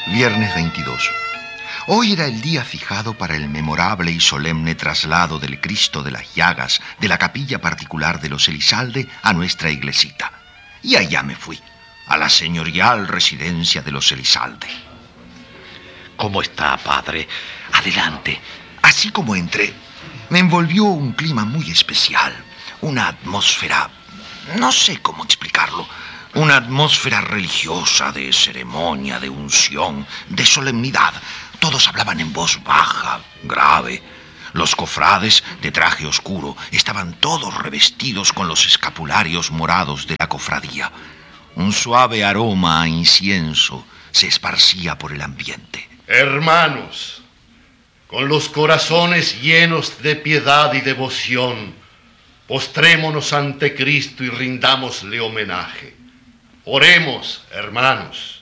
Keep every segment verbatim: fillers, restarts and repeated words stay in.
Viernes veintidós. Hoy era el día fijado para el memorable y solemne traslado del Cristo de las Llagas de la capilla particular de los Elizalde a nuestra iglesita. Y allá me fui, a la señorial residencia de los Elizalde. ¿Cómo está, padre? Adelante. Así como entré, me envolvió un clima muy especial, una atmósfera, no sé cómo explicarlo, una atmósfera religiosa, de ceremonia, de unción, de solemnidad. Todos hablaban en voz baja, grave. Los cofrades, de traje oscuro, estaban todos revestidos con los escapularios morados de la cofradía. Un suave aroma a incienso se esparcía por el ambiente. Hermanos, con los corazones llenos de piedad y devoción, postrémonos ante Cristo y rindámosle homenaje. Oremos, hermanos.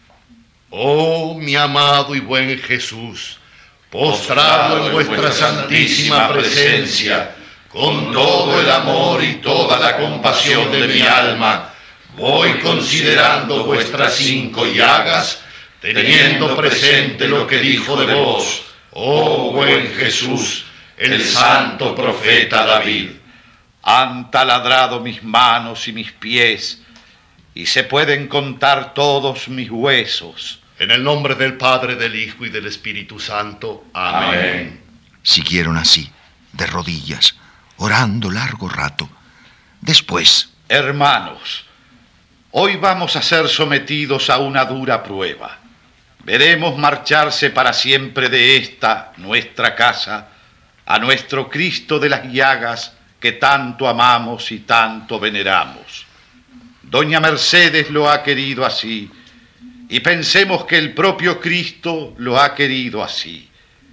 Oh, mi amado y buen Jesús, postrado en vuestra santísima presencia, con todo el amor y toda la compasión de mi alma, voy considerando vuestras cinco llagas, teniendo presente lo que dijo de vos, oh buen Jesús, el santo profeta David. Han taladrado mis manos y mis pies, y se pueden contar todos mis huesos. En el nombre del Padre, del Hijo y del Espíritu Santo. Amén. Amén. Siguieron así, de rodillas, orando largo rato. Después... Hermanos, hoy vamos a ser sometidos a una dura prueba. Veremos marcharse para siempre de esta, nuestra casa, a nuestro Cristo de las Llagas que tanto amamos y tanto veneramos. Doña Mercedes lo ha querido así, y pensemos que el propio Cristo lo ha querido así.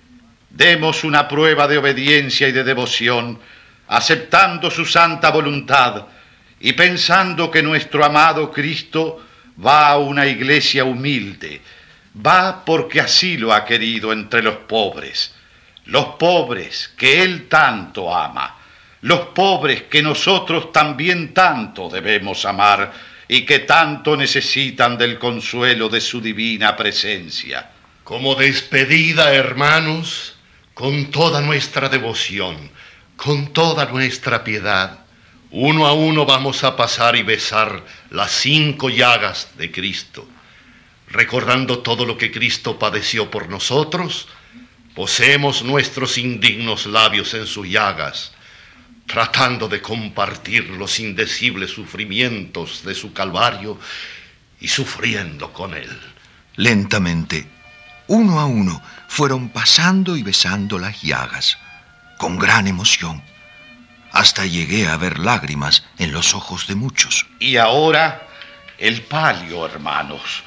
Demos una prueba de obediencia y de devoción, aceptando su santa voluntad y pensando que nuestro amado Cristo va a una iglesia humilde, va porque así lo ha querido entre los pobres, los pobres que Él tanto ama, los pobres que nosotros también tanto debemos amar y que tanto necesitan del consuelo de su divina presencia. Como despedida, hermanos, con toda nuestra devoción, con toda nuestra piedad, uno a uno vamos a pasar y besar las cinco llagas de Cristo. Recordando todo lo que Cristo padeció por nosotros, posemos nuestros indignos labios en sus llagas, tratando de compartir los indecibles sufrimientos de su Calvario y sufriendo con él. Lentamente, uno a uno, fueron pasando y besando las llagas, con gran emoción, hasta llegué a ver lágrimas en los ojos de muchos. Y ahora, el palio, hermanos.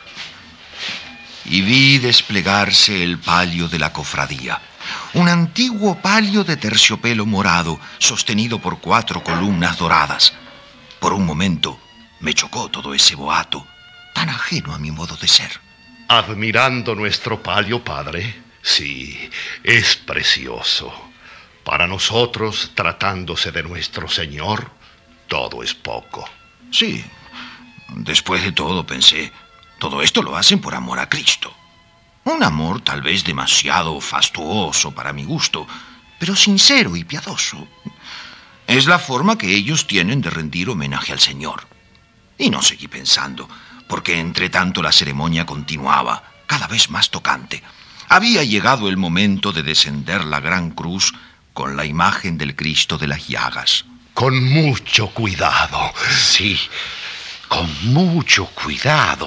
Y vi desplegarse el palio de la cofradía, un antiguo palio de terciopelo morado, sostenido por cuatro columnas doradas. Por un momento me chocó todo ese boato, tan ajeno a mi modo de ser. Admirando nuestro palio, padre, sí, es precioso. Para nosotros, tratándose de nuestro Señor, todo es poco. Sí, después de todo pensé, todo esto lo hacen por amor a Cristo. Un amor tal vez demasiado fastuoso para mi gusto, pero sincero y piadoso. Es la forma que ellos tienen de rendir homenaje al Señor. Y no seguí pensando, porque entre tanto la ceremonia continuaba, cada vez más tocante. Había llegado el momento de descender la gran cruz con la imagen del Cristo de las Llagas. Con mucho cuidado. Sí, con mucho cuidado.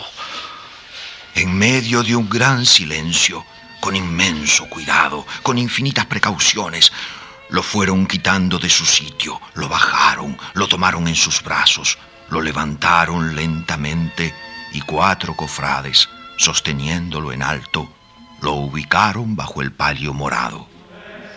En medio de un gran silencio, con inmenso cuidado, con infinitas precauciones, lo fueron quitando de su sitio, lo bajaron, lo tomaron en sus brazos, lo levantaron lentamente y cuatro cofrades, sosteniéndolo en alto, lo ubicaron bajo el palio morado.